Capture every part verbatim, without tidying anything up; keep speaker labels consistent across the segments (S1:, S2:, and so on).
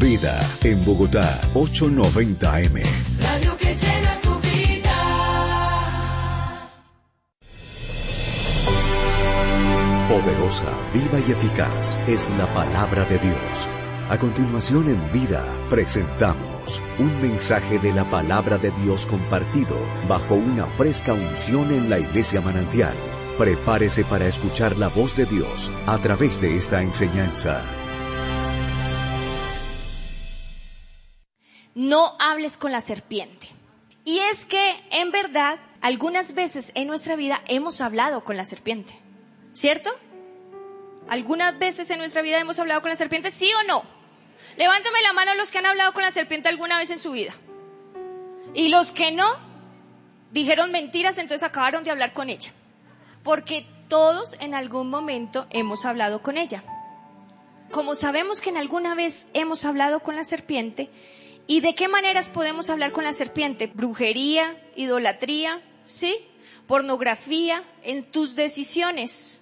S1: Vida, en Bogotá, ochocientos noventa eme.
S2: Radio que llena tu vida.
S1: Poderosa, viva y eficaz es la palabra de Dios. A continuación en Vida, presentamos un mensaje de la palabra de Dios compartido bajo una fresca unción en la Iglesia Manantial. Prepárese para escuchar la voz de Dios a través de esta enseñanza.
S3: No hables con la serpiente. Y es que, en verdad, algunas veces en nuestra vida hemos hablado con la serpiente, ¿cierto? ¿Algunas veces en nuestra vida hemos hablado con la serpiente, sí o no? Levántame la mano los que han hablado con la serpiente alguna vez en su vida. Y los que no, dijeron mentiras, entonces acabaron de hablar con ella. Porque todos en algún momento hemos hablado con ella. Como sabemos que en alguna vez hemos hablado con la serpiente, ¿y de qué maneras podemos hablar con la serpiente? Brujería, idolatría, ¿sí? Pornografía, en tus decisiones,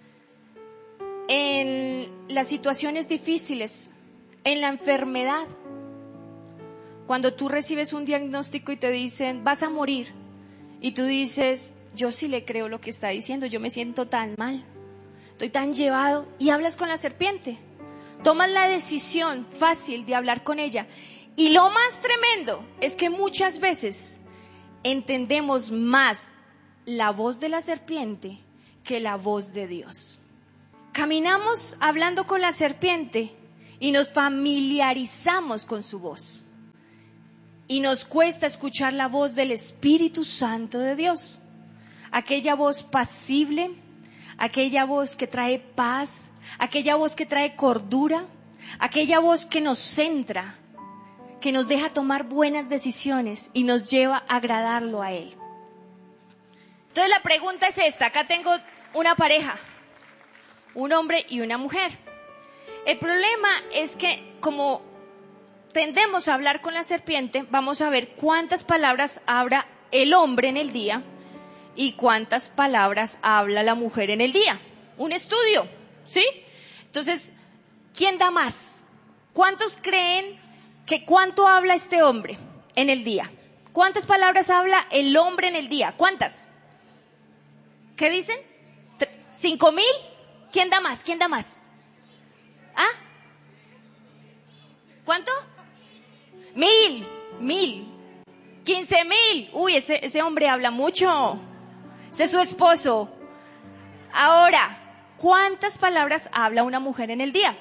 S3: en las situaciones difíciles, en la enfermedad. Cuando tú recibes un diagnóstico y te dicen, vas a morir, y tú dices, yo sí le creo lo que está diciendo, yo me siento tan mal, estoy tan llevado, y hablas con la serpiente. Tomas la decisión fácil de hablar con ella. Y lo más tremendo es que muchas veces entendemos más la voz de la serpiente que la voz de Dios. Caminamos hablando con la serpiente y nos familiarizamos con su voz. Y nos cuesta escuchar la voz del Espíritu Santo de Dios. Aquella voz pasible, aquella voz que trae paz, aquella voz que trae cordura, aquella voz que nos centra, que nos deja tomar buenas decisiones y nos lleva a agradarlo a Él. Entonces la pregunta es esta, acá tengo una pareja, un hombre y una mujer. El problema es que como tendemos a hablar con la serpiente, vamos a ver cuántas palabras habla el hombre en el día y cuántas palabras habla la mujer en el día. Un estudio, ¿sí? Entonces, ¿quién da más? ¿Cuántos creen que cuánto habla este hombre en el día? ¿Cuántas palabras habla el hombre en el día? ¿Cuántas? ¿Qué dicen? ¿Cinco mil? ¿Quién da más? ¿Quién da más? ¿Ah? ¿Cuánto? Mil, mil, quince mil. Uy, ese, ese hombre habla mucho. Ese es su esposo. Ahora, ¿cuántas palabras habla una mujer en el día?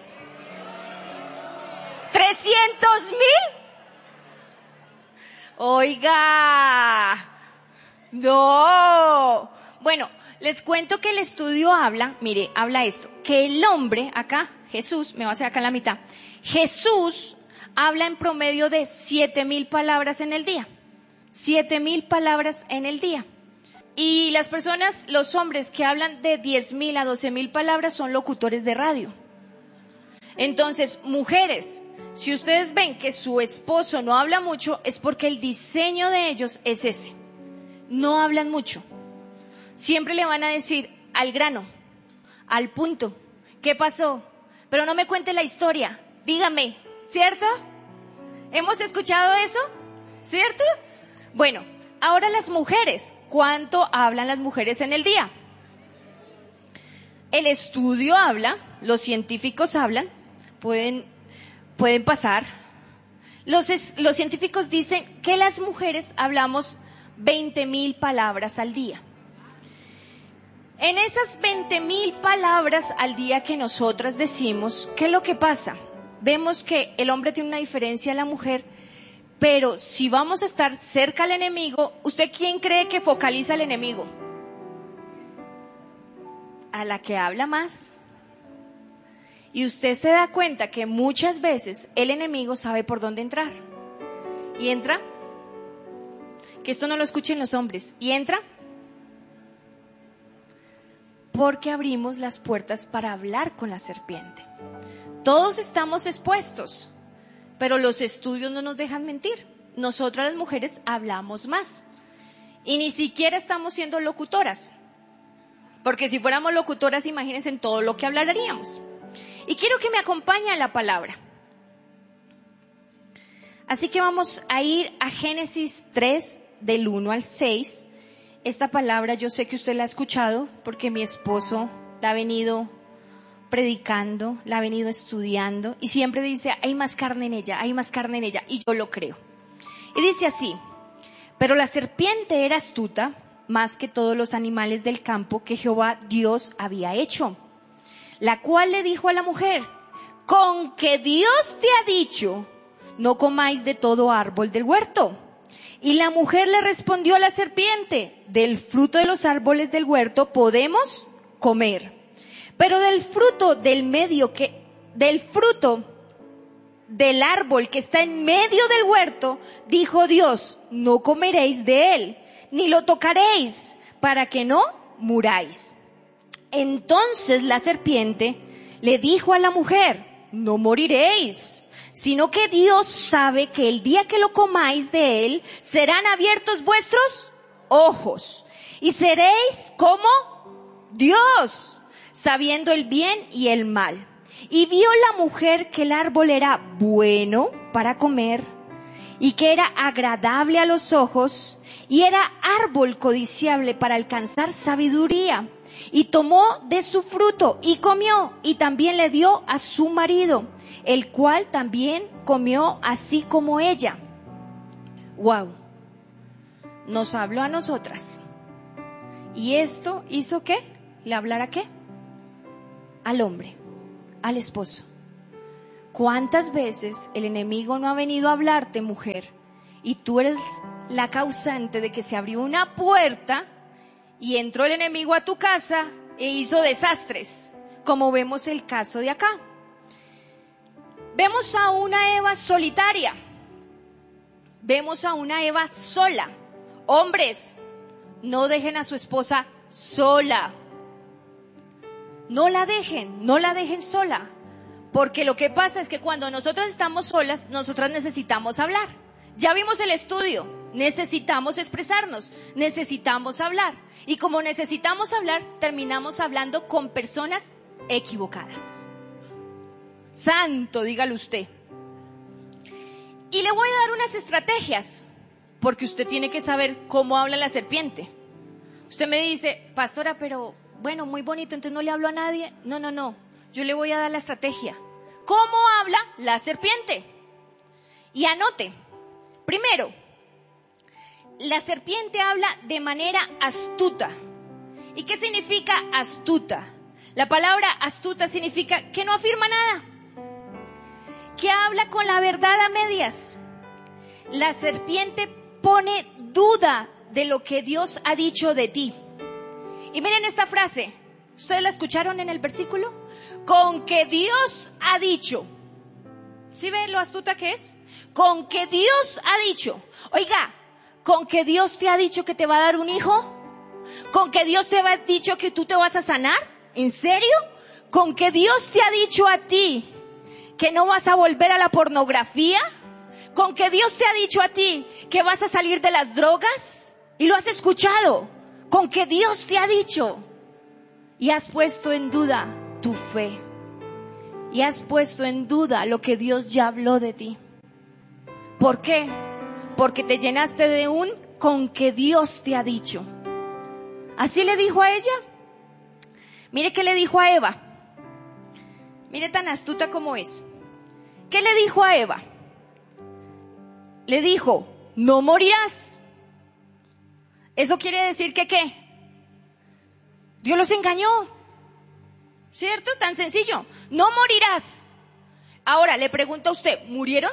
S3: ¿Trescientos mil? Oiga, no. Bueno, les cuento que el estudio habla, mire, habla esto, que el hombre, acá, Jesús, me va a hacer acá en la mitad, Jesús habla en promedio de siete mil palabras en el día. Siete mil palabras en el día. Y las personas, los hombres que hablan de diez mil a doce mil palabras son locutores de radio. Entonces, mujeres, si ustedes ven que su esposo no habla mucho, es porque el diseño de ellos es ese. No hablan mucho. Siempre le van a decir al grano, al punto. ¿Qué pasó? Pero no me cuente la historia. Dígame, ¿cierto? ¿Hemos escuchado eso? ¿Cierto? Bueno, ahora las mujeres. ¿Cuánto hablan las mujeres en el día? El estudio habla, los científicos hablan, pueden, pueden pasar. Los, los científicos dicen que las mujeres hablamos veinte mil palabras al día. En esas veinte mil palabras al día que nosotras decimos, ¿qué es lo que pasa? Vemos que el hombre tiene una diferencia a la mujer, pero si vamos a estar cerca al enemigo, ¿usted quién cree que focaliza al enemigo? A la que habla más. Y usted se da cuenta que muchas veces el enemigo sabe por dónde entrar. Y entra, que esto no lo escuchen los hombres, y entra porque abrimos las puertas para hablar con la serpiente. Todos estamos expuestos, pero los estudios no nos dejan mentir. Nosotras las mujeres hablamos más. Y ni siquiera estamos siendo locutoras. Porque si fuéramos locutoras, imagínense en todo lo que hablaríamos. Y quiero que me acompañe a la palabra. Así que vamos a ir a Génesis tres, del uno al seis. Esta palabra yo sé que usted la ha escuchado porque mi esposo la ha venido predicando, la ha venido estudiando y siempre dice, hay más carne en ella, hay más carne en ella, y yo lo creo. Y dice así: pero la serpiente era astuta más que todos los animales del campo que Jehová Dios había hecho, la cual le dijo a la mujer: con que Dios te ha dicho, no comáis de todo árbol del huerto. Y la mujer le respondió a la serpiente: del fruto de los árboles del huerto podemos comer, pero del fruto del medio que, del fruto del árbol que está en medio del huerto, dijo Dios, no comeréis de él, ni lo tocaréis, para que no muráis. Entonces la serpiente le dijo a la mujer: no moriréis, sino que Dios sabe que el día que lo comáis de él, serán abiertos vuestros ojos, y seréis como Dios, sabiendo el bien y el mal. Y vio la mujer que el árbol era bueno para comer, y que era agradable a los ojos, y era árbol codiciable para alcanzar sabiduría. Y tomó de su fruto y comió, y también le dio a su marido, el cual también comió así como ella. Wow. Nos habló a nosotras. ¿Y esto hizo qué? ¿Le hablara qué? Al hombre, al esposo. ¿Cuántas veces el enemigo no ha venido a hablarte, mujer? Y tú eres la causante de que se abrió una puerta y entró el enemigo a tu casa e hizo desastres, como vemos el caso de acá. Vemos a una Eva solitaria. Vemos a una Eva sola. Hombres, no dejen a su esposa sola. No la dejen, no la dejen sola. Porque lo que pasa es que cuando nosotras estamos solas, nosotras necesitamos hablar. Ya vimos el estudio, necesitamos expresarnos, necesitamos hablar. Y como necesitamos hablar, terminamos hablando con personas equivocadas. Santo, dígalo usted. Y le voy a dar unas estrategias, porque usted tiene que saber cómo habla la serpiente. Usted me dice, pastora, pero bueno, muy bonito, entonces no le hablo a nadie. No, no, no, yo le voy a dar la estrategia. ¿Cómo habla la serpiente? Y anote, primero, la serpiente habla de manera astuta. ¿Y qué significa astuta? La palabra astuta significa que no afirma nada, que habla con la verdad a medias. La serpiente pone duda de lo que Dios ha dicho de ti. Y miren esta frase, ¿ustedes la escucharon en el versículo? Con que Dios ha dicho. ¿Sí ven lo astuta que es? Con que Dios ha dicho. Oiga, con que Dios te ha dicho que te va a dar un hijo. Con que Dios te ha dicho que tú te vas a sanar. ¿En serio? Con que Dios te ha dicho a ti que no vas a volver a la pornografía. Con que Dios te ha dicho a ti que vas a salir de las drogas. Y lo has escuchado. Con que Dios te ha dicho. Y has puesto en duda tu fe. Y has puesto en duda lo que Dios ya habló de ti. ¿Por qué? Porque te llenaste de un con que Dios te ha dicho. Así le dijo a ella. Mire qué le dijo a Eva. Mire tan astuta como es. ¿Qué le dijo a Eva? Le dijo, no morirás. ¿Eso quiere decir que qué? Dios los engañó. ¿Cierto? Tan sencillo. No morirás. Ahora, le pregunto a usted, ¿murieron?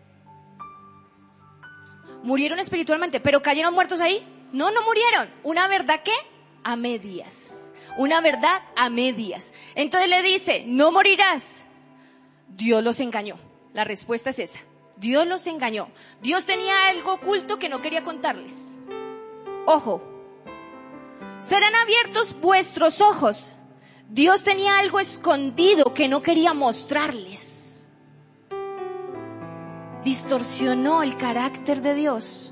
S3: ¿Murieron espiritualmente? ¿Pero cayeron muertos ahí? No, no murieron. ¿Una verdad qué? A medias. Una verdad a medias. Entonces le dice, no morirás. Dios los engañó. La respuesta es esa. Dios los engañó. Dios tenía algo oculto que no quería contarles. Ojo. Serán abiertos vuestros ojos. Dios tenía algo escondido que no quería mostrarles. Distorsionó el carácter de Dios.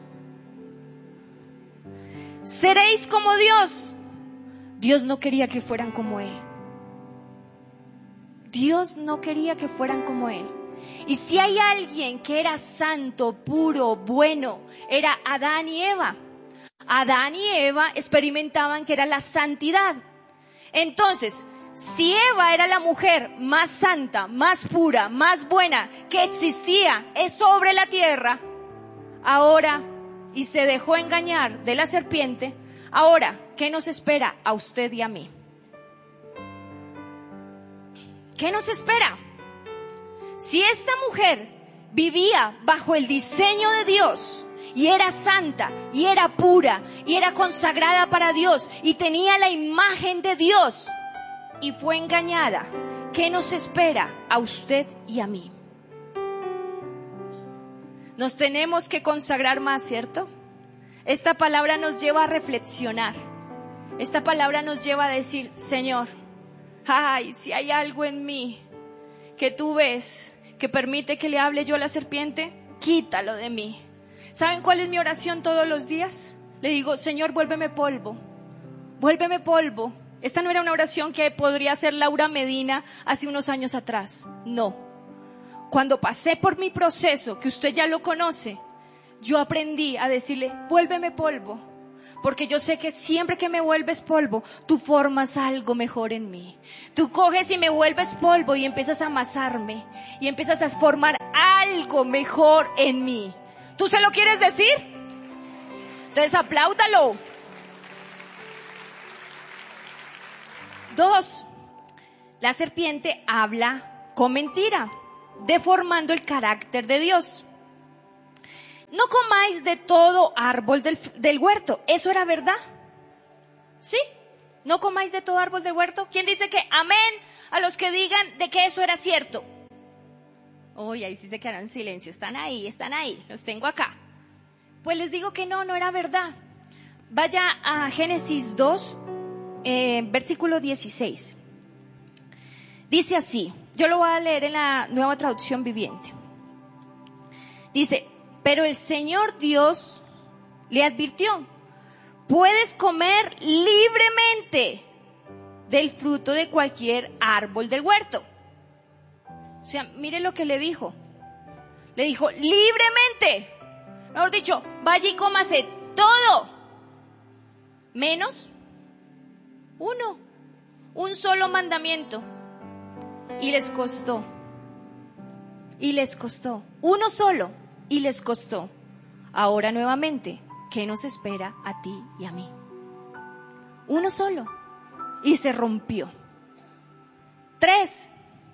S3: Seréis como Dios. Dios no quería que fueran como Él. Dios no quería que fueran como Él. Y si hay alguien que era santo, puro, bueno, era Adán y Eva. Adán y Eva experimentaban que era la santidad. Entonces, si Eva era la mujer más santa, más pura, más buena que existía sobre la tierra, ahora, y se dejó engañar de la serpiente, ahora, ¿qué nos espera a usted y a mí? ¿Qué nos espera? Si esta mujer vivía bajo el diseño de Dios y era santa y era pura y era consagrada para Dios y tenía la imagen de Dios y fue engañada, ¿qué nos espera a usted y a mí? Nos tenemos que consagrar más, ¿cierto? Esta palabra nos lleva a reflexionar. Esta palabra nos lleva a decir, Señor, ay, si hay algo en mí que tú ves que permite que le hable yo a la serpiente, quítalo de mí. ¿Saben cuál es mi oración todos los días? Le digo, Señor, vuélveme polvo, vuélveme polvo. Esta no era una oración que podría hacer Laura Medina hace unos años atrás. No. Cuando pasé por mi proceso, que usted ya lo conoce, yo aprendí a decirle, vuélveme polvo. Porque yo sé que siempre que me vuelves polvo, tú formas algo mejor en mí. Tú coges y me vuelves polvo y empiezas a amasarme. Y empiezas a formar algo mejor en mí. ¿Tú se lo quieres decir? Entonces apláudalo. Dos, la serpiente habla con mentira, deformando el carácter de Dios. No comáis de todo árbol del, del huerto. ¿Eso era verdad? ¿Sí? No comáis de todo árbol del huerto. ¿Quién dice que amén a los que digan de que eso era cierto? Uy, ahí sí se quedaron en silencio. Están ahí, están ahí. Los tengo acá. Pues les digo que no, no era verdad. Vaya a Génesis dos, eh, versículo dieciséis. Dice así. Yo lo voy a leer en la Nueva Traducción Viviente. Dice, pero el Señor Dios le advirtió, puedes comer libremente del fruto de cualquier árbol del huerto. O sea, mire lo que le dijo. Le dijo, libremente. Mejor dicho, vaya y cómase todo. Menos uno. Un solo mandamiento. Y les costó. Y les costó. Uno solo. Y les costó. Ahora nuevamente, ¿qué nos espera a ti y a mí? Uno solo. Y se rompió. Tres.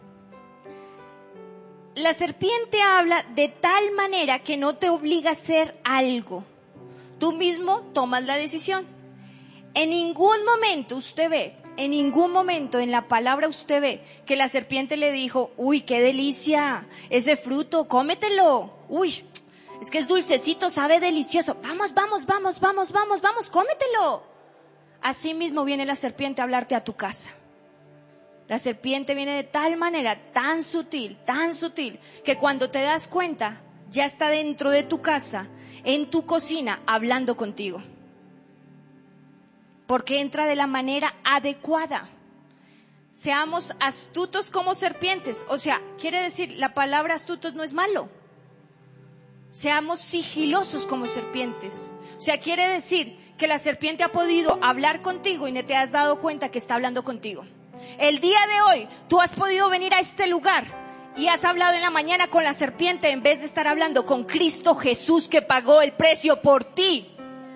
S3: La serpiente habla de tal manera que no te obliga a hacer algo. Tú mismo tomas la decisión. En ningún momento usted ve, en ningún momento en la palabra usted ve que la serpiente le dijo, uy, qué delicia, ese fruto, cómetelo. Uy, es que es dulcecito, sabe delicioso. Vamos, vamos, vamos, vamos, vamos, vamos, cómetelo. Así mismo viene la serpiente a hablarte a tu casa. La serpiente viene de tal manera, tan sutil, tan sutil, que cuando te das cuenta, ya está dentro de tu casa, en tu cocina, hablando contigo. Porque entra de la manera adecuada. Seamos astutos como serpientes. O sea, quiere decir, la palabra astutos no es malo. Seamos sigilosos como serpientes. O sea, quiere decir que la serpiente ha podido hablar contigo y no te has dado cuenta que está hablando contigo. El día de hoy, tú has podido venir a este lugar y has hablado en la mañana con la serpiente en vez de estar hablando con Cristo Jesús que pagó el precio por ti.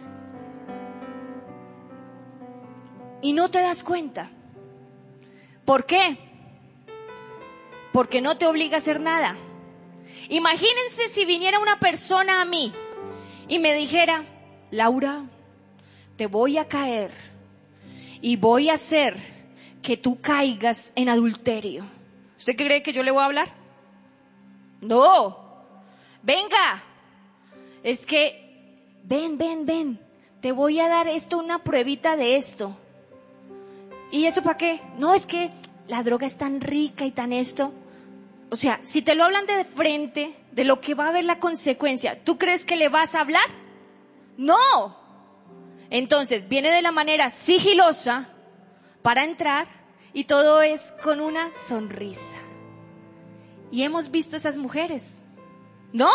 S3: Y no te das cuenta. ¿Por qué? Porque no te obliga a hacer nada. Imagínense si viniera una persona a mí y me dijera, Laura, te voy a caer y voy a hacer que tú caigas en adulterio. ¿Usted qué cree que yo le voy a hablar? No. Venga. Es que, ven, ven, ven. Te voy a dar esto, una pruebita de esto. ¿Y eso para qué? No, es que la droga es tan rica y tan esto. O sea, si te lo hablan de frente, de lo que va a haber la consecuencia, ¿tú crees que le vas a hablar? No. Entonces, viene de la manera sigilosa para entrar y todo es con una sonrisa. Y hemos visto esas mujeres, ¿no?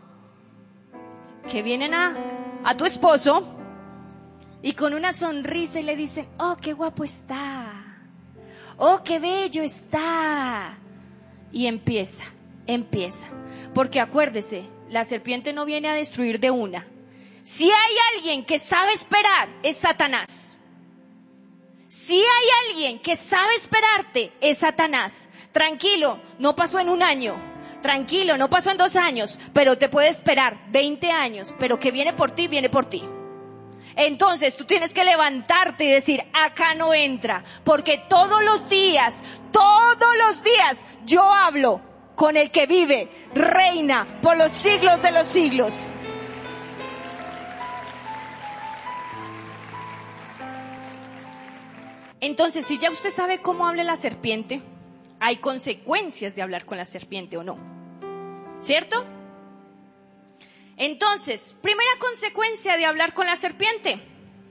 S3: Que vienen a, a tu esposo y con una sonrisa y le dicen, oh, qué guapo está, oh, qué bello está. Y empieza, empieza. Porque acuérdese, la serpiente no viene a destruir de una. Si hay alguien que sabe esperar, es Satanás. Si hay alguien que sabe esperarte, es Satanás. Tranquilo, no pasó en un año. Tranquilo, no pasó en dos años, pero te puede esperar veinte años, pero que viene por ti, viene por ti. Entonces tú tienes que levantarte y decir, acá no entra, porque todos los días, todos los días yo hablo con el que vive, reina por los siglos de los siglos. Entonces, si ya usted sabe cómo habla la serpiente, hay consecuencias de hablar con la serpiente o no, ¿cierto? Entonces, primera consecuencia de hablar con la serpiente.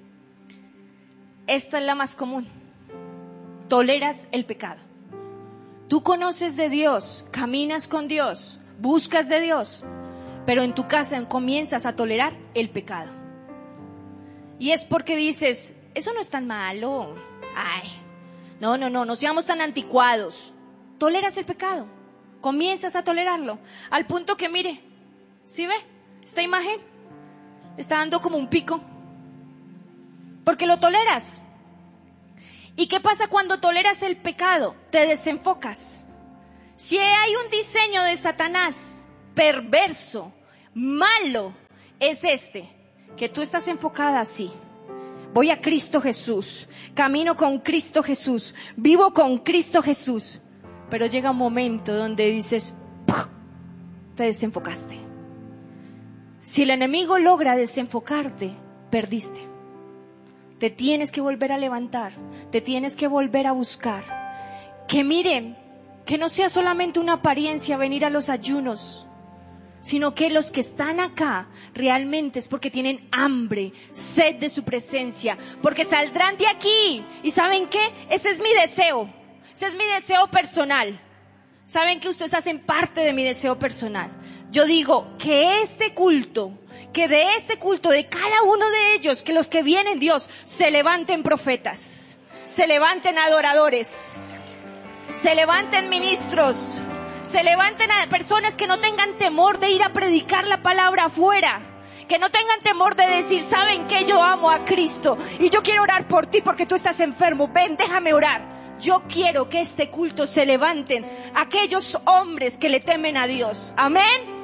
S3: Esta es la más común. Toleras el pecado. Tú conoces de Dios, caminas con Dios, buscas de Dios, pero en tu casa comienzas a tolerar el pecado. Y es porque dices, eso no es tan malo. Ay, no, no, no, no seamos tan anticuados. Toleras el pecado, comienzas a tolerarlo, al punto que mire, ¿sí ve? Esta imagen está dando como un pico, porque lo toleras. ¿Y qué pasa cuando toleras el pecado? Te desenfocas. Si hay un diseño de Satanás perverso, malo, es este, que tú estás enfocada así. Voy a Cristo Jesús, camino con Cristo Jesús, vivo con Cristo Jesús. Pero llega un momento donde dices, ¡puf!, te desenfocaste. Si el enemigo logra desenfocarte, perdiste. Te tienes que volver a levantar, te tienes que volver a buscar. Que miren, que no sea solamente una apariencia venir a los ayunos, sino que los que están acá realmente es porque tienen hambre, sed de su presencia, porque saldrán de aquí. ¿Y saben qué? Ese es mi deseo, ese es mi deseo personal. ¿Saben que ustedes hacen parte de mi deseo personal? Yo digo que este culto, que de este culto, de cada uno de ellos, que los que vienen, Dios, se levanten profetas, se levanten adoradores, se levanten ministros, se levanten a personas que no tengan temor de ir a predicar la palabra afuera, que no tengan temor de decir, ¿saben qué? Yo amo a Cristo y yo quiero orar por ti porque tú estás enfermo, ven, déjame orar. Yo quiero que este culto se levanten aquellos hombres que le temen a Dios. Amén.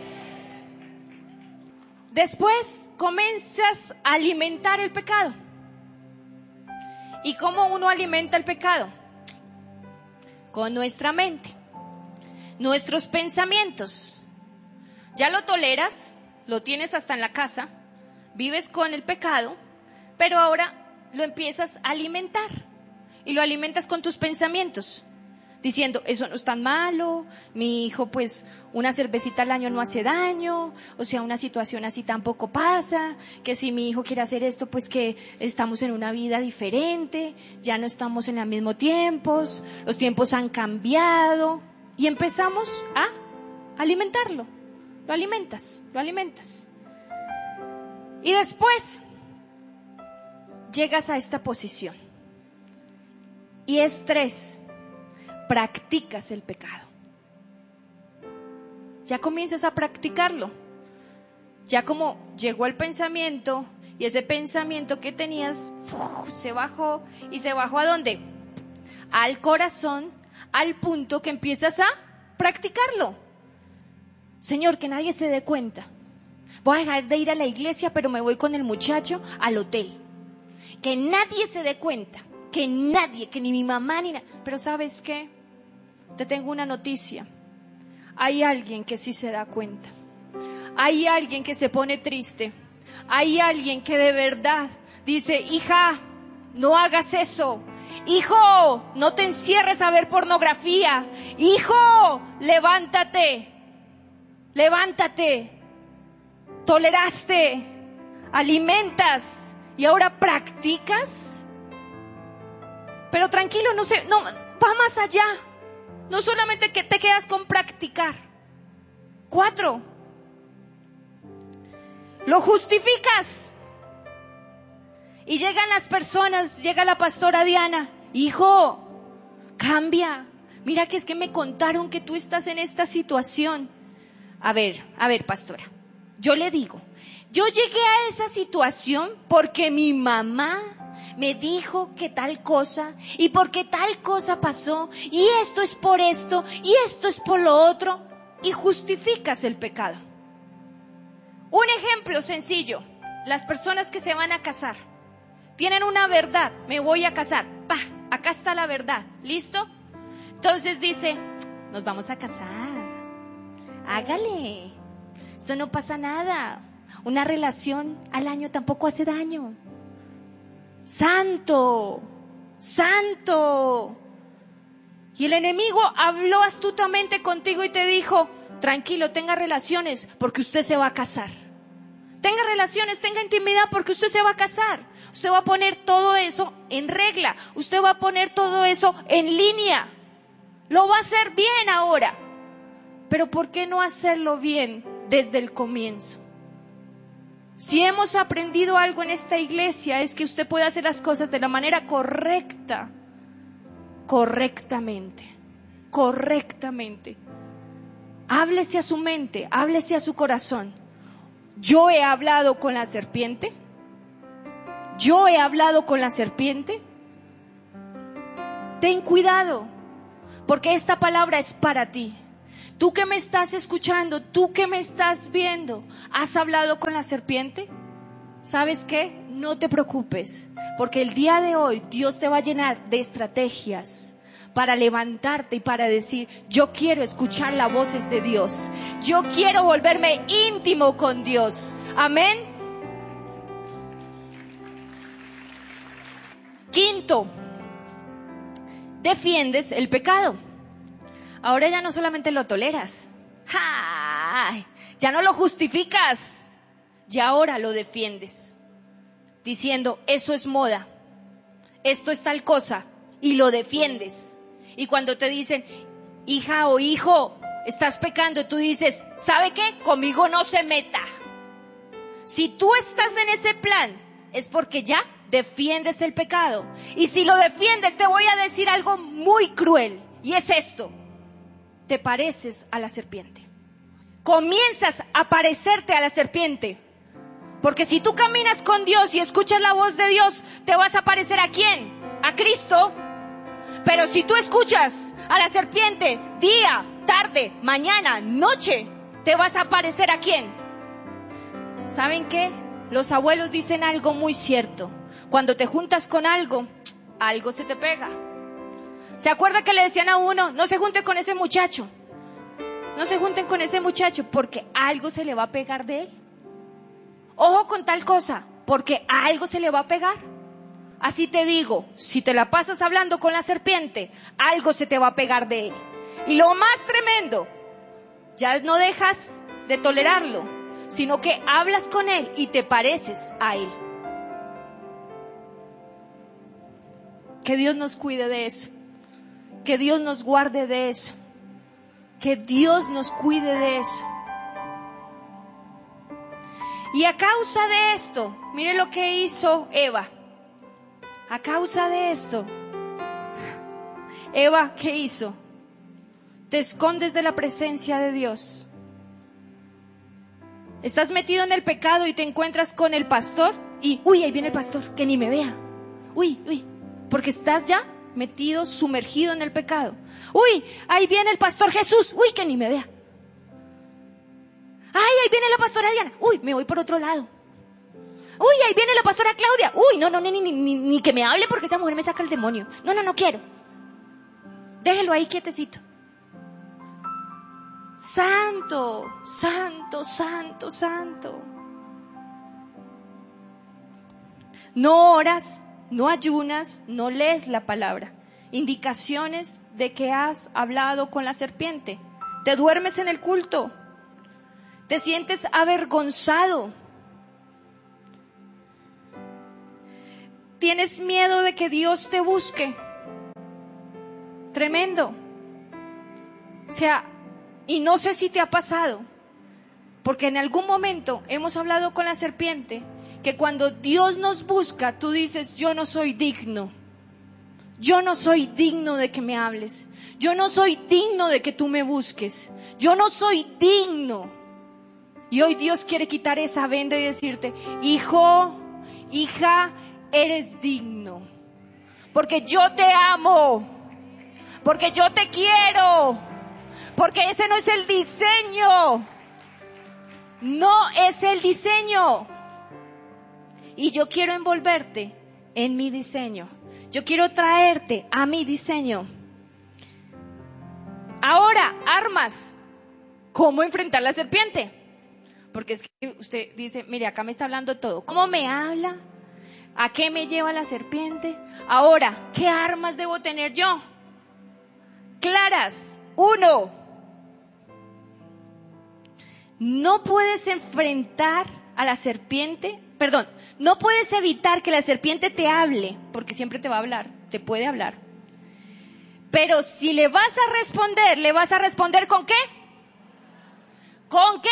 S3: Después comienzas a alimentar el pecado. ¿Y cómo uno alimenta el pecado? Con nuestra mente, nuestros pensamientos. Ya lo toleras, lo tienes hasta en la casa, vives con el pecado, pero ahora lo empiezas a alimentar. Y lo alimentas con tus pensamientos, diciendo, eso no es tan malo, mi hijo pues una cervecita al año no hace daño, o sea una situación así tampoco pasa, que si mi hijo quiere hacer esto pues que estamos en una vida diferente, ya no estamos en los mismos tiempos, los tiempos han cambiado, y empezamos a alimentarlo, lo alimentas, lo alimentas. Y después llegas a esta posición. Y es tres, practicas el pecado. Ya comienzas a practicarlo. Ya como llegó el pensamiento y ese pensamiento que tenías ¡uf!, se bajó y se bajó ¿a dónde? Al corazón, al punto que empiezas a practicarlo. Señor, que nadie se dé cuenta. Voy a dejar de ir a la iglesia, pero me voy con el muchacho al hotel. Que nadie se dé cuenta. Que nadie, que ni mi mamá ni nada. Pero ¿sabes qué? Te tengo una noticia. Hay alguien que sí se da cuenta. Hay alguien que se pone triste. Hay alguien que de verdad dice, hija, no hagas eso. Hijo, no te encierres a ver pornografía. Hijo, levántate. Levántate. Toleraste. Alimentas. Y ahora practicas. Pero tranquilo, no sé, no, va más allá. No solamente que te quedas con practicar. Cuatro. Lo justificas. Y llegan las personas, llega la pastora Diana. Hijo, cambia. Mira que es que me contaron que tú estás en esta situación. A ver, a ver, pastora. Yo le digo, yo llegué a esa situación porque mi mamá me dijo que tal cosa y porque tal cosa pasó y esto es por esto y esto es por lo otro y justificas el pecado. Un ejemplo sencillo, las personas que se van a casar tienen una verdad, me voy a casar, pa, acá está la verdad, ¿listo? Entonces dice, nos vamos a casar, hágale, eso no pasa nada, una relación al año tampoco hace daño. Santo, santo. Y el enemigo habló astutamente contigo y te dijo, tranquilo, tenga relaciones porque usted se va a casar. Tenga relaciones, tenga intimidad porque usted se va a casar. Usted va a poner todo eso en regla. Usted va a poner todo eso en línea. Lo va a hacer bien ahora. Pero ¿por qué no hacerlo bien desde el comienzo? Si hemos aprendido algo en esta iglesia es que usted puede hacer las cosas de la manera correcta, correctamente, correctamente. Háblese a su mente, háblese a su corazón. Yo he hablado con la serpiente, yo he hablado con la serpiente. Ten cuidado, porque esta palabra es para ti. Tú que me estás escuchando, tú que me estás viendo, ¿has hablado con la serpiente? ¿Sabes qué? No te preocupes, porque el día de hoy Dios te va a llenar de estrategias para levantarte y para decir, yo quiero escuchar las voces de Dios. Yo quiero volverme íntimo con Dios. Amén. Quinto, defiendes el pecado. Ahora ya no solamente lo toleras, ¡ay! Ya no lo justificas, ya ahora lo defiendes, diciendo, eso es moda, esto es tal cosa, y lo defiendes. Y cuando te dicen, hija o hijo, estás pecando, tú dices, ¿sabe qué? Conmigo no se meta. Si tú estás en ese plan, es porque ya defiendes el pecado. Y si lo defiendes, te voy a decir algo muy cruel, y es esto. Te pareces a la serpiente. Comienzas a parecerte a la serpiente. Porque si tú caminas con Dios y escuchas la voz de Dios, te vas a parecer ¿a quién? A Cristo. Pero si tú escuchas a la serpiente día, tarde, mañana, noche, te vas a parecer ¿a quién? ¿Saben qué? Los abuelos dicen algo muy cierto. Cuando te juntas con algo, algo se te pega. ¿Se acuerda que le decían a uno, no se junten con ese muchacho? No se junten con ese muchacho porque algo se le va a pegar de él. Ojo con tal cosa, porque algo se le va a pegar. Así te digo, si te la pasas hablando con la serpiente, algo se te va a pegar de él. Y lo más tremendo, ya no dejas de tolerarlo, sino que hablas con él y te pareces a él. Que Dios nos cuide de eso. Que Dios nos guarde de eso. Que Dios nos cuide de eso. Y a causa de esto, mire lo que hizo Eva. A causa de esto, Eva, ¿qué hizo? Te escondes de la presencia de Dios. Estás metido en el pecado y te encuentras con el pastor y, uy, ahí viene el pastor, que ni me vea. Uy, uy, porque estás ya metido, sumergido en el pecado. Uy, ahí viene el pastor Jesús. Uy, que ni me vea. Ay, ahí viene la pastora Diana. Uy, me voy por otro lado. Uy, ahí viene la pastora Claudia. Uy, no, no, ni, ni, ni, ni que me hable porque esa mujer me saca el demonio. No, no, no quiero. Déjelo ahí quietecito. Santo, santo, santo, santo. No oras, no ayunas, no lees la palabra. Indicaciones de que has hablado con la serpiente. Te duermes en el culto. Te sientes avergonzado. Tienes miedo de que Dios te busque. Tremendo. O sea, y no sé si te ha pasado, porque en algún momento hemos hablado con la serpiente, que cuando Dios nos busca, tú dices, yo no soy digno. Yo no soy digno de que me hables. Yo no soy digno de que tú me busques. Yo no soy digno. Y hoy Dios quiere quitar esa venda y decirte, hijo, hija, eres digno. Porque yo te amo. Porque yo te quiero. Porque ese no es el diseño. No es el diseño. Y yo quiero envolverte en mi diseño. Yo quiero traerte a mi diseño. Ahora, armas. ¿Cómo enfrentar la serpiente? Porque es que usted dice, mire, acá me está hablando todo. ¿Cómo me habla? ¿A qué me lleva la serpiente? Ahora, ¿qué armas debo tener yo? Claras. Uno, no puedes enfrentar a la serpiente, perdón, no puedes evitar que la serpiente te hable, porque siempre te va a hablar, te puede hablar. Pero si le vas a responder, ¿le vas a responder con qué? ¿Con qué?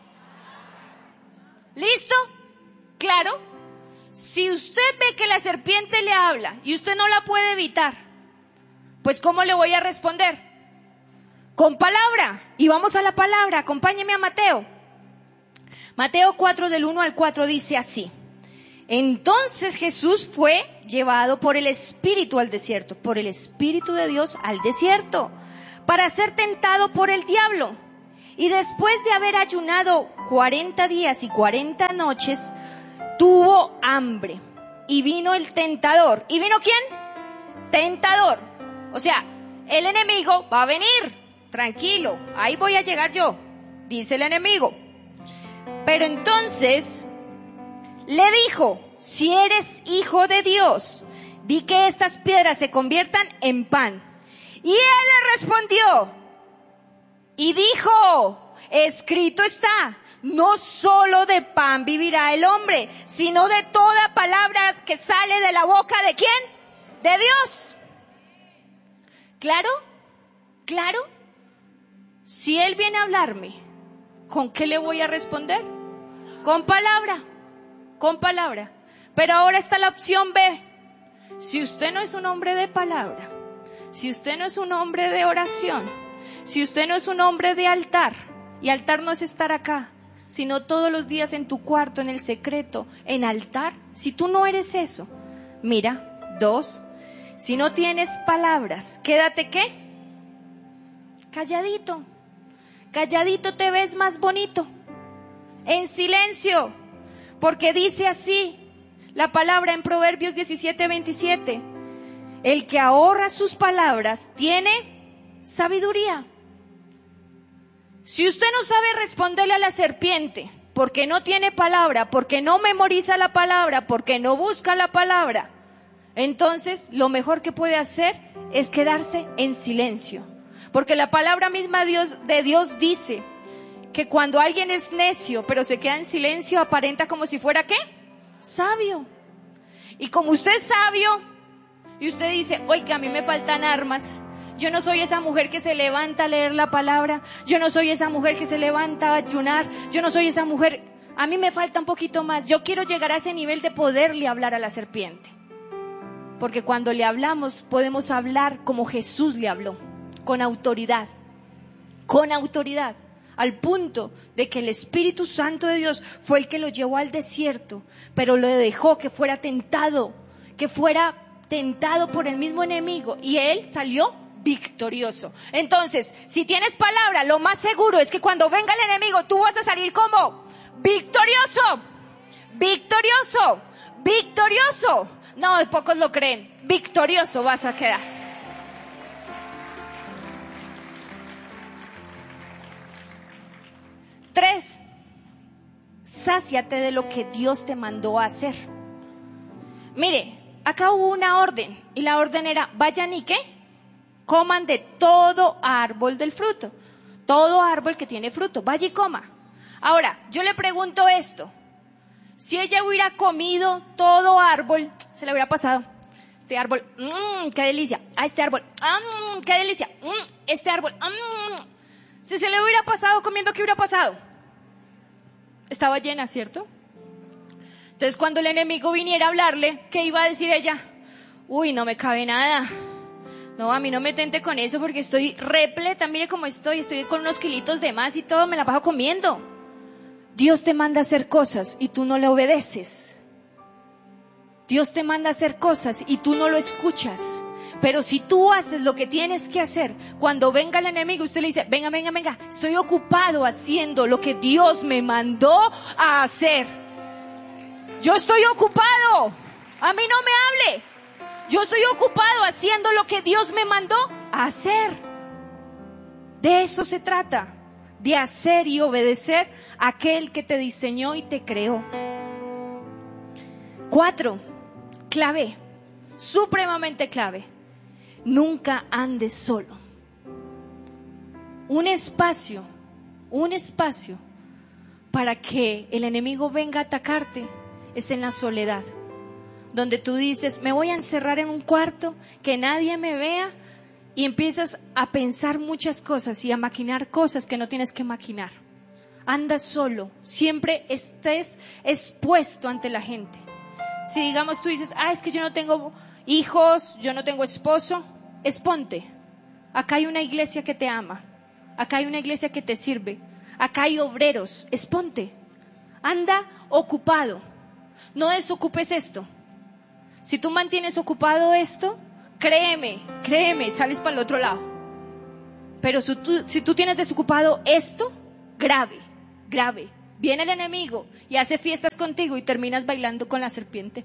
S3: ¿Listo? ¿Claro? Si usted ve que la serpiente le habla y usted no la puede evitar, pues ¿cómo le voy a responder? Con palabra. Y vamos a la palabra, acompáñeme a Mateo. Mateo cuatro del uno al cuatro dice así. Entonces Jesús fue llevado por el Espíritu al desierto, por el Espíritu de Dios al desierto, para ser tentado por el diablo. Y después de haber ayunado cuarenta días y cuarenta noches, tuvo hambre. Y vino el tentador. ¿Y vino quién? Tentador. O sea, el enemigo va a venir. Tranquilo, ahí voy a llegar yo, dice el enemigo. Pero entonces le dijo, si eres hijo de Dios, di que estas piedras se conviertan en pan. Y él le respondió y dijo, escrito está, no solo de pan vivirá el hombre, sino de toda palabra que sale de la boca ¿de quién? De Dios. ¿Claro? ¿Claro? Si él viene a hablarme, ¿con qué le voy a responder? Con palabra, con palabra. Pero ahora está la opción B. Si usted no es un hombre de palabra, si usted no es un hombre de oración, si usted no es un hombre de altar, y altar no es estar acá, sino todos los días en tu cuarto, en el secreto, en altar, si tú no eres eso, mira, dos, si no tienes palabras, quédate ¿qué? Calladito. Calladito te ves más bonito, en silencio, porque dice así la palabra en Proverbios diecisiete veintisiete, el que ahorra sus palabras tiene sabiduría. Si usted no sabe responderle a la serpiente, porque no tiene palabra, porque no memoriza la palabra, porque no busca la palabra, entonces lo mejor que puede hacer es quedarse en silencio. Porque la palabra misma Dios, de Dios dice que cuando alguien es necio, pero se queda en silencio, aparenta como si fuera ¿qué? Sabio. Y como usted es sabio, y usted dice, oiga, a mí me faltan armas. Yo no soy esa mujer que se levanta a leer la palabra. Yo no soy esa mujer que se levanta a ayunar. Yo no soy esa mujer. A mí me falta un poquito más. Yo quiero llegar a ese nivel de poderle hablar a la serpiente. Porque cuando le hablamos, podemos hablar como Jesús le habló. Con autoridad, con autoridad, al punto de que el Espíritu Santo de Dios fue el que lo llevó al desierto, pero le dejó que fuera tentado, que fuera tentado por el mismo enemigo, y él salió victorioso. Entonces, si tienes palabra, lo más seguro es que cuando venga el enemigo, tú vas a salir como victorioso, victorioso, victorioso. No, pocos lo creen, victorioso vas a quedar. Tres, sáciate de lo que Dios te mandó a hacer. Mire, acá hubo una orden, y la orden era, vayan y ¿qué? Coman de todo árbol del fruto. Todo árbol que tiene fruto, vaya y coma. Ahora, yo le pregunto esto, si ella hubiera comido todo árbol, se le hubiera pasado, este árbol, mmm, qué delicia, ah, este árbol, mmm, qué delicia, mmm, este árbol, mmm. Si se le hubiera pasado comiendo, ¿qué hubiera pasado? Estaba llena, ¿cierto? Entonces cuando el enemigo viniera a hablarle, ¿qué iba a decir ella? Uy, no me cabe nada. No, a mí no me tente con eso porque estoy repleta, mire cómo estoy, estoy con unos kilitos de más y todo, me la paso comiendo. Dios te manda a hacer cosas y tú no le obedeces. Dios te manda a hacer cosas y tú no lo escuchas. Pero si tú haces lo que tienes que hacer, cuando venga el enemigo, usted le dice, venga, venga, venga, estoy ocupado haciendo lo que Dios me mandó a hacer. Yo estoy ocupado, a mí no me hable. Yo estoy ocupado haciendo lo que Dios me mandó a hacer. De eso se trata, de hacer y obedecer a aquel que te diseñó y te creó. Cuatro, clave, supremamente clave. Nunca andes solo. Un espacio, un espacio para que el enemigo venga a atacarte es en la soledad. Donde tú dices, me voy a encerrar en un cuarto, que nadie me vea, y empiezas a pensar muchas cosas y a maquinar cosas que no tienes que maquinar. Anda solo, siempre estés expuesto ante la gente. Si digamos tú dices, ah, es que yo no tengo hijos, yo no tengo esposo, exponte. Acá hay una iglesia que te ama, acá hay una iglesia que te sirve, acá hay obreros, exponte. Anda ocupado, no desocupes esto. Si tú mantienes ocupado esto, créeme, créeme, sales para el otro lado. Pero si tú, si tú tienes desocupado esto, grave, grave. Viene el enemigo y hace fiestas contigo y terminas bailando con la serpiente.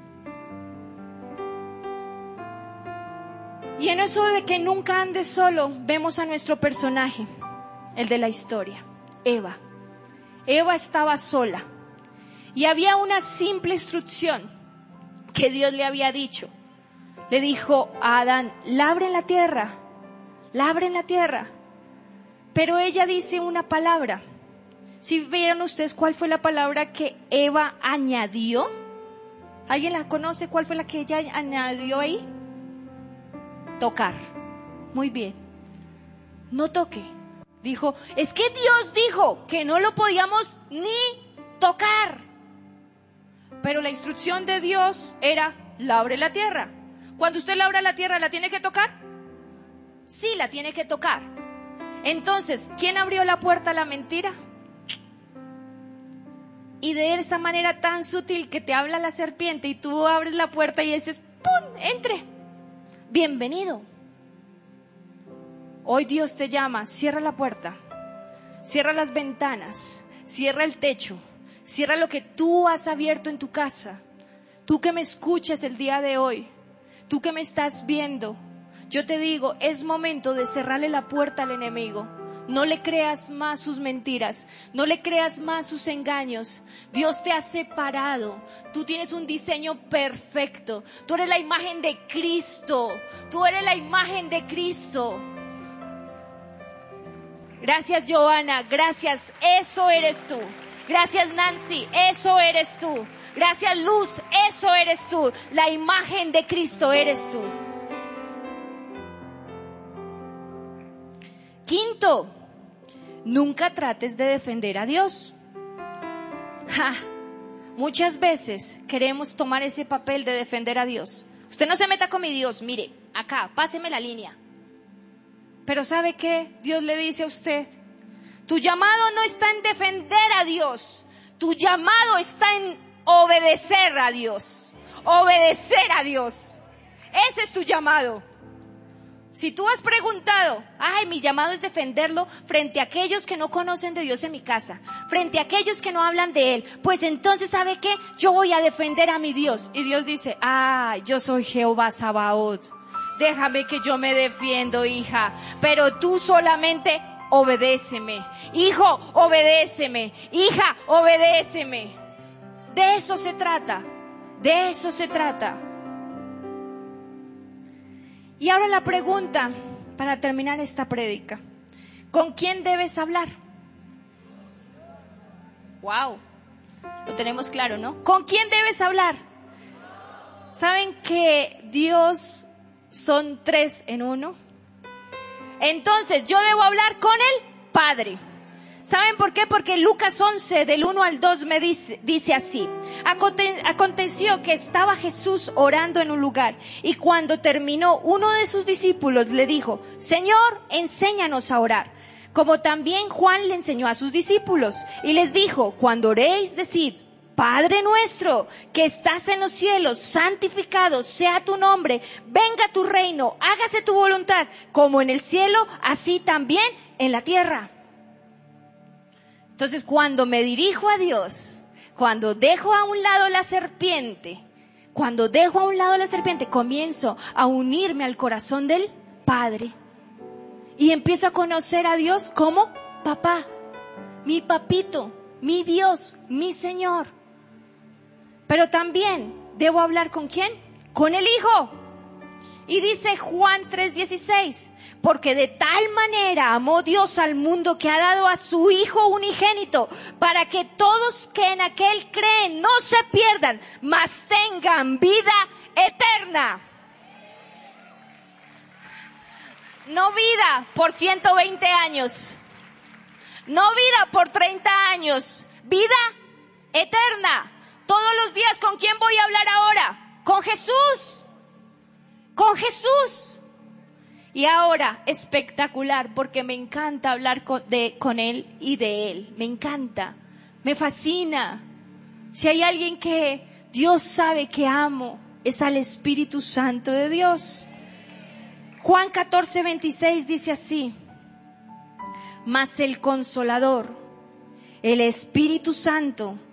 S3: Y en eso de que nunca andes solo, vemos a nuestro personaje, el de la historia, Eva. Eva estaba sola y había una simple instrucción que Dios le había dicho. Le dijo a Adán, labren la tierra, labren la tierra. Pero ella dice una palabra. Si vieran ustedes cuál fue la palabra que Eva añadió. ¿Alguien la conoce? ¿Cuál fue la que ella añadió ahí? Tocar. Muy bien. No toque. Dijo, es que Dios dijo que no lo podíamos ni tocar. Pero la instrucción de Dios era, labre la tierra. Cuando usted labra la tierra, ¿la tiene que tocar? Sí, la tiene que tocar. Entonces, ¿quién abrió la puerta a la mentira? Y de esa manera tan sutil que te habla la serpiente y tú abres la puerta y dices, ¡pum!, entre. Bienvenido. Hoy Dios te llama, cierra la puerta, cierra las ventanas, cierra el techo, cierra lo que tú has abierto en tu casa. Tú que me escuchas el día de hoy, tú que me estás viendo, yo te digo, es momento de cerrarle la puerta al enemigo. No le creas más sus mentiras, no le creas más sus engaños. Dios te ha separado, tú tienes un diseño perfecto, tú eres la imagen de Cristo, tú eres la imagen de Cristo. Gracias, Joana, gracias, eso eres tú. Gracias, Nancy, eso eres tú. Gracias, Luz, eso eres tú. La imagen de Cristo eres tú. Quinto, nunca trates de defender a Dios. Ja, muchas veces queremos tomar ese papel de defender a Dios. Usted no se meta con mi Dios, mire, acá, páseme la línea. Pero ¿sabe qué? Dios le dice a usted, tu llamado no está en defender a Dios, tu llamado está en obedecer a Dios, obedecer a Dios. Ese es tu llamado. Si tú has preguntado, ay, mi llamado es defenderlo frente a aquellos que no conocen de Dios en mi casa, frente a aquellos que no hablan de Él, pues entonces, ¿sabe qué? Yo voy a defender a mi Dios. Y Dios dice, ay, yo soy Jehová Sabaoth, déjame que yo me defiendo, hija, pero tú solamente obedéceme. Hijo, obedéceme. Hija, obedéceme. De eso se trata, de eso se trata. Y ahora la pregunta, para terminar esta prédica, ¿con quién debes hablar? Wow, lo tenemos claro, ¿no? ¿Con quién debes hablar? ¿Saben que Dios son tres en uno? Entonces yo debo hablar con el Padre. ¿Saben por qué? Porque Lucas once, del uno al dos, me dice, dice así. Aconte- Aconteció que estaba Jesús orando en un lugar, y cuando terminó, uno de sus discípulos le dijo: Señor, enséñanos a orar, como también Juan le enseñó a sus discípulos. Y les dijo: cuando oréis, decid: Padre nuestro, que estás en los cielos, santificado sea tu nombre, venga tu reino, hágase tu voluntad, como en el cielo, así también en la tierra. Entonces, cuando me dirijo a Dios, cuando dejo a un lado la serpiente, cuando dejo a un lado la serpiente, comienzo a unirme al corazón del Padre. Y empiezo a conocer a Dios como papá, mi papito, mi Dios, mi Señor. Pero también debo hablar ¿con quién? Con el Hijo. Y dice Juan tres dieciséis, porque de tal manera amó Dios al mundo que ha dado a su Hijo unigénito, para que todos que en aquel creen no se pierdan, mas tengan vida eterna. No vida por ciento veinte años, no vida por treinta años, vida eterna. Todos los días, ¿con quién voy a hablar ahora? Con Jesús, con Jesús. Y ahora, espectacular, porque me encanta hablar con, de, con Él y de Él, me encanta, me fascina. Si hay alguien que Dios sabe que amo, es al Espíritu Santo de Dios. Juan catorce veintiséis dice así: mas el Consolador, el Espíritu Santo,